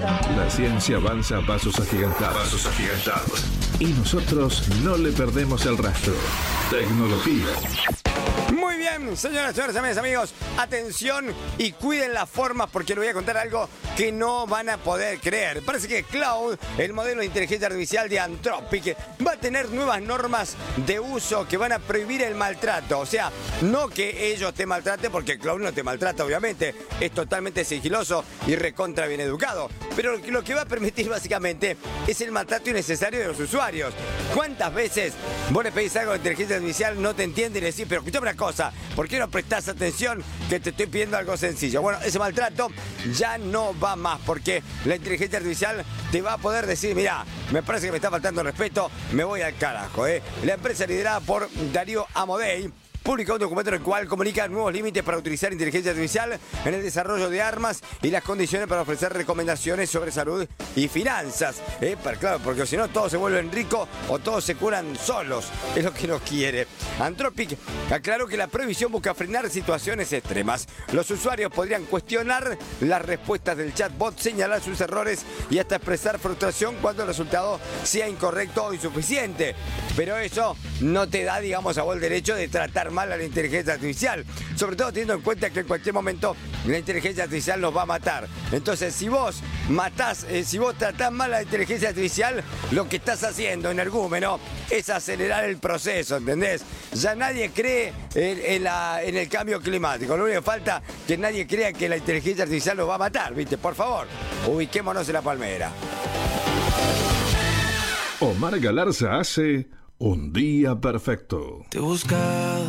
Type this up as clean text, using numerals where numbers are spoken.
La ciencia avanza a pasos agigantados. Y nosotros no le perdemos el rastro. Tecnología. Muy bien, señoras, amigas, amigos, atención y cuiden las formas porque les voy a contar algo que no van a poder creer. Parece que Cloud, el modelo de inteligencia artificial de Anthropic, va a tener nuevas normas de uso que van a prohibir el maltrato. O sea, no que ellos te maltraten, porque Cloud no te maltrata, obviamente. Es totalmente sigiloso y recontra bien educado. Pero lo que va a permitir básicamente es el maltrato innecesario de los usuarios. ¿Cuántas veces vos le pedís algo de inteligencia artificial, no te entiende y le decís, pero escuchame una cosa, ¿por qué no prestás atención que te estoy pidiendo algo sencillo? Bueno, ese maltrato ya no va más porque la inteligencia artificial te va a poder decir, mirá, me parece que me está faltando respeto, me voy al carajo. La empresa liderada por Darío Amodei publicó un documento en el cual comunica nuevos límites para utilizar inteligencia artificial en el desarrollo de armas y las condiciones para ofrecer recomendaciones sobre salud y finanzas. Claro, porque si no todos se vuelven ricos o todos se curan solos. Es lo que no quiere. Anthropic aclaró que la prohibición busca frenar situaciones extremas. Los usuarios podrían cuestionar las respuestas del chatbot, señalar sus errores y hasta expresar frustración cuando el resultado sea incorrecto o insuficiente. Pero eso no te da, digamos, a vos el derecho de tratar mal a la inteligencia artificial, sobre todo teniendo en cuenta que en cualquier momento la inteligencia artificial nos va a matar. Entonces, si vos tratás mal a la inteligencia artificial, lo que estás haciendo, energúmeno, es acelerar el proceso, ¿entendés? Ya nadie cree en el cambio climático. Lo único que falta es que nadie crea que la inteligencia artificial nos va a matar, ¿viste? Por favor, ubiquémonos en la palmera. Omar Galarza hace Un Día Perfecto. Te he buscado